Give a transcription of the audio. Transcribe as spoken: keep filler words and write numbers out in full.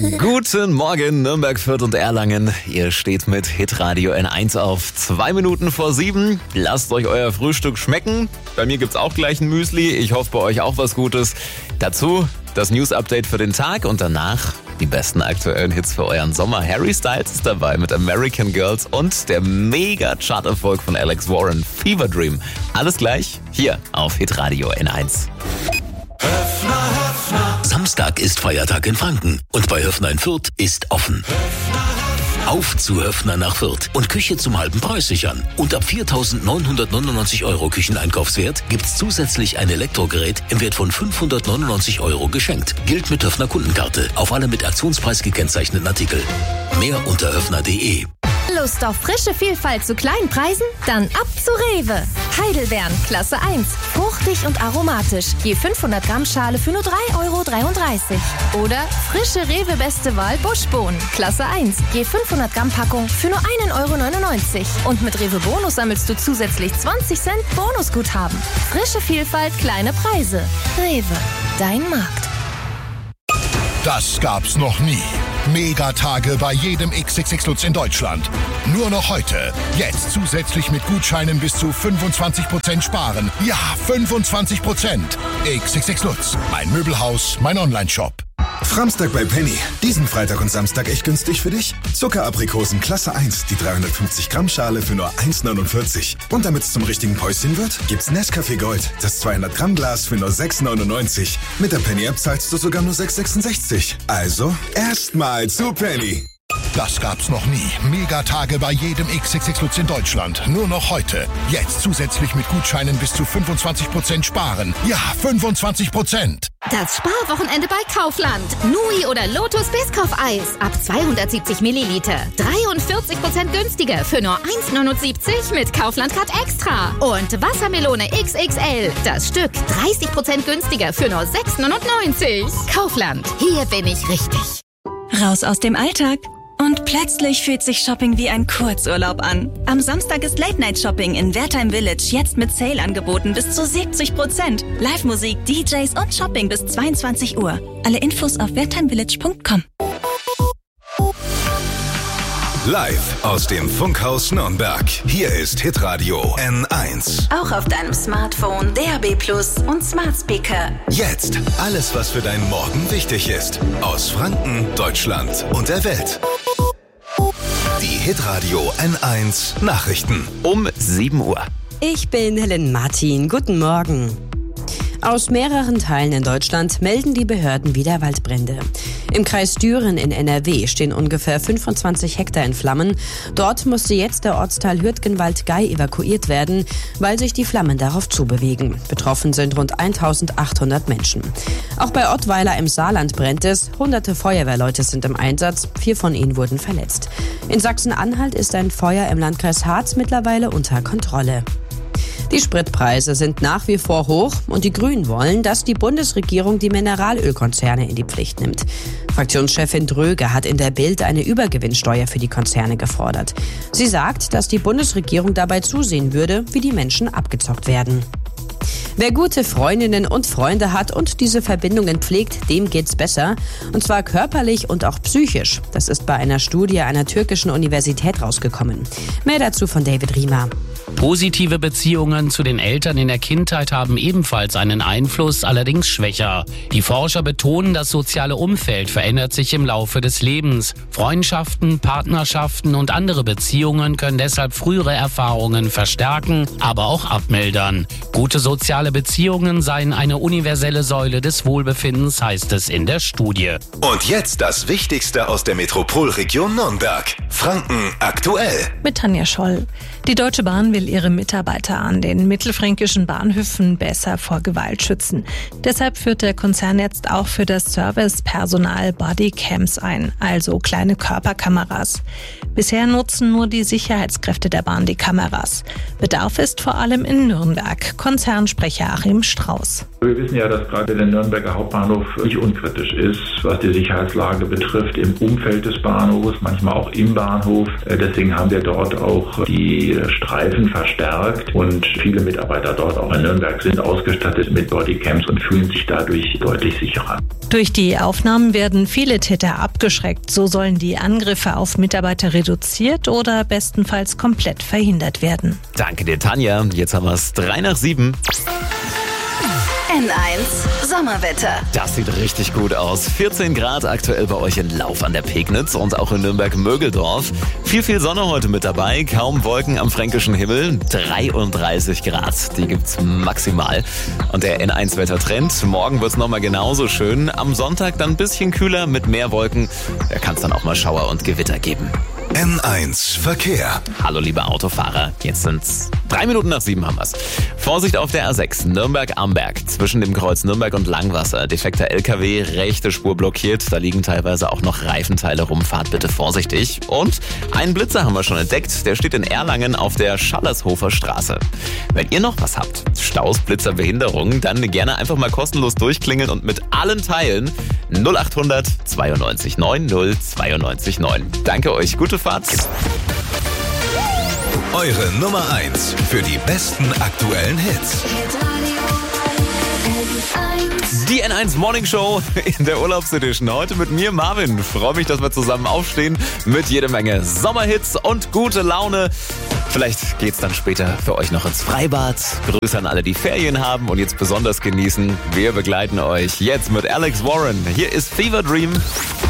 Guten Morgen, Nürnberg, Fürth und Erlangen. Ihr steht mit Hitradio N eins auf zwei Minuten vor sieben. Lasst euch euer Frühstück schmecken. Bei mir gibt's auch gleich ein Müsli. Ich hoffe, bei euch auch was Gutes. Dazu das News-Update für den Tag und danach die besten aktuellen Hits für euren Sommer. Harry Styles ist dabei mit American Girls und der Mega-Chart-Erfolg von Alex Warren, Fever Dream. Alles gleich hier auf Hitradio N eins. Höfner, Höfner. Samstag ist Feiertag in Franken und bei Höfner in Fürth ist offen. Höfner, Höfner. Auf zu Höfner nach Fürth und Küche zum halben Preis sichern. Und ab viertausendneunhundertneunundneunzig Euro Kücheneinkaufswert gibt's zusätzlich ein Elektrogerät im Wert von fünfhundertneunundneunzig Euro geschenkt. Gilt mit Höfner Kundenkarte auf alle mit Aktionspreis gekennzeichneten Artikel. Mehr unter höfner punkt de. Lust auf frische Vielfalt zu kleinen Preisen? Dann ab zu Rewe. Heidelbeeren, Klasse eins. Fruchtig und aromatisch. Je fünfhundert Gramm Schale für nur drei Euro dreiunddreißig. Oder frische Rewe Beste Wahl Buschbohnen, Klasse eins. Je fünfhundert Gramm Packung für nur ein Euro neunundneunzig. Und mit Rewe Bonus sammelst du zusätzlich zwanzig Cent Bonusguthaben. Frische Vielfalt, kleine Preise. Rewe, dein Markt. Das gab's noch nie. Megatage bei jedem X X X Lutz in Deutschland. Nur noch heute. Jetzt zusätzlich mit Gutscheinen bis zu fünfundzwanzig Prozent sparen. Ja, fünfundzwanzig Prozent. X X X Lutz. Mein Möbelhaus, mein Onlineshop. Framstag bei Penny. Diesen Freitag und Samstag echt günstig für dich? Zuckeraprikosen Klasse eins, die dreihundertfünfzig Gramm Schale für nur eins neunundvierzig. Und damit es zum richtigen Päuschen wird, gibt's Nescafé Gold, das zweihundert Gramm Glas für nur sechs neunundneunzig. Mit der Penny-App zahlst du sogar nur sechs sechsundsechzig. Also, erstmal zu Penny. Das gab's noch nie. Megatage bei jedem X X X Lutz in Deutschland. Nur noch heute. Jetzt zusätzlich mit Gutscheinen bis zu fünfundzwanzig Prozent sparen. Ja, fünfundzwanzig Prozent. Das Sparwochenende bei Kaufland. Nui oder Lotus Biscoff-Eis. Ab zweihundertsiebzig Milliliter. dreiundvierzig Prozent günstiger für nur eins neunundsiebzig mit Kaufland Card Extra. Und Wassermelone X X L. Das Stück dreißig Prozent günstiger für nur sechs neunundneunzig. Kaufland. Hier bin ich richtig. Raus aus dem Alltag. Und plötzlich fühlt sich Shopping wie ein Kurzurlaub an. Am Samstag ist Late-Night-Shopping in Wertheim Village jetzt mit Sale-Angeboten bis zu siebzig Prozent. Live-Musik, D Js und Shopping bis zweiundzwanzig Uhr. Alle Infos auf wertheimvillage punkt com. Live aus dem Funkhaus Nürnberg. Hier ist Hitradio N eins. Auch auf deinem Smartphone, D A B Plus und Smart Speaker. Jetzt alles, was für deinen Morgen wichtig ist. Aus Franken, Deutschland und der Welt. Die Hitradio N eins Nachrichten. Um sieben Uhr. Ich bin Helen Martin. Guten Morgen. Aus mehreren Teilen in Deutschland melden die Behörden wieder Waldbrände. Im Kreis Düren in N R W stehen ungefähr fünfundzwanzig Hektar in Flammen. Dort musste jetzt der Ortsteil Hürtgenwald-Gei evakuiert werden, weil sich die Flammen darauf zubewegen. Betroffen sind rund eintausendachthundert Menschen. Auch bei Ottweiler im Saarland brennt es. Hunderte Feuerwehrleute sind im Einsatz. Vier von ihnen wurden verletzt. In Sachsen-Anhalt ist ein Feuer im Landkreis Harz mittlerweile unter Kontrolle. Die Spritpreise sind nach wie vor hoch und die Grünen wollen, dass die Bundesregierung die Mineralölkonzerne in die Pflicht nimmt. Fraktionschefin Dröge hat in der Bild eine Übergewinnsteuer für die Konzerne gefordert. Sie sagt, dass die Bundesregierung dabei zusehen würde, wie die Menschen abgezockt werden. Wer gute Freundinnen und Freunde hat und diese Verbindungen pflegt, dem geht's besser. Und zwar körperlich und auch psychisch. Das ist bei einer Studie einer türkischen Universität rausgekommen. Mehr dazu von David Riemer. Positive Beziehungen zu den Eltern in der Kindheit haben ebenfalls einen Einfluss, allerdings schwächer. Die Forscher betonen, das soziale Umfeld verändert sich im Laufe des Lebens. Freundschaften, Partnerschaften und andere Beziehungen können deshalb frühere Erfahrungen verstärken, aber auch abmildern. Gute soziale Beziehungen seien eine universelle Säule des Wohlbefindens, heißt es in der Studie. Und jetzt das Wichtigste aus der Metropolregion Nürnberg. Franken aktuell. Mit Tanja Scholl. Die Deutsche Bahn will ihre Mitarbeiter an den mittelfränkischen Bahnhöfen besser vor Gewalt schützen. Deshalb führt der Konzern jetzt auch für das Servicepersonal Bodycams ein, also kleine Körperkameras. Bisher nutzen nur die Sicherheitskräfte der Bahn die Kameras. Bedarf ist vor allem in Nürnberg. Konzernsprecher Achim Strauß. Wir wissen ja, dass gerade der Nürnberger Hauptbahnhof nicht unkritisch ist, was die Sicherheitslage betrifft, im Umfeld des Bahnhofs, manchmal auch im Bahnhof. Deswegen haben wir dort auch die Streifen verstärkt und viele Mitarbeiter dort auch in Nürnberg sind ausgestattet mit Bodycams und fühlen sich dadurch deutlich sicherer. Durch die Aufnahmen werden viele Täter abgeschreckt. So sollen die Angriffe auf Mitarbeiter reduziert oder bestenfalls komplett verhindert werden. Danke dir, Tanja. Jetzt haben wir es drei nach sieben. N eins Sommerwetter. Das sieht richtig gut aus. vierzehn Grad aktuell bei euch in Lauf an der Pegnitz und auch in Nürnberg-Mögeldorf. Viel, viel Sonne heute mit dabei. Kaum Wolken am fränkischen Himmel. dreiunddreißig Grad, die gibt's maximal. Und der N eins Wettertrend. Morgen wird's nochmal genauso schön. Am Sonntag dann ein bisschen kühler mit mehr Wolken. Da kann's dann auch mal Schauer und Gewitter geben. N eins Verkehr. Hallo liebe Autofahrer, jetzt sind's drei Minuten nach sieben haben wir's. Vorsicht auf der A sechs, Nürnberg-Amberg, zwischen dem Kreuz Nürnberg und Langwasser. Defekter L K W, rechte Spur blockiert, da liegen teilweise auch noch Reifenteile rum, fahrt bitte vorsichtig. Und einen Blitzer haben wir schon entdeckt, der steht in Erlangen auf der Schallershofer Straße. Wenn ihr noch was habt, Staus, Blitzer, Behinderungen, dann gerne einfach mal kostenlos durchklingeln und mit allen teilen. null acht hundert zweiundneunzig neun null zweiundneunzig neun. Danke euch, gute Fahrt. Eure Nummer eins für die besten aktuellen Hits. Die N eins Morning Show in der Urlaubsedition. Heute mit mir, Marvin. Freue mich, dass wir zusammen aufstehen mit jede Menge Sommerhits und gute Laune. Vielleicht geht's dann später für euch noch ins Freibad. Grüße an alle, die Ferien haben und jetzt besonders genießen. Wir begleiten euch jetzt mit Alex Warren. Hier ist Fever Dream.